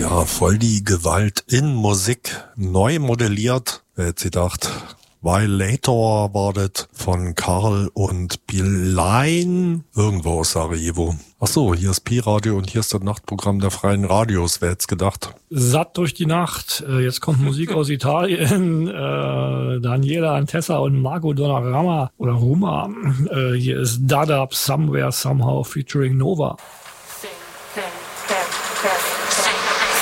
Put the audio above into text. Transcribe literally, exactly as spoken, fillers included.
Ja, voll die Gewalt in Musik, neu modelliert. Wer hätte gedacht? Violator war das von Karl und Bilein, irgendwo aus Sarajevo. Ach so, hier ist Pi-Radio und hier ist das Nachtprogramm der Freien Radios. Wer hätte es gedacht? Satt durch die Nacht. Jetzt kommt Musik aus Italien. Äh, Daniela Antessa und Marco Donnarumma oder Ruma. Äh, hier ist Dadab Somewhere Somehow featuring Nova.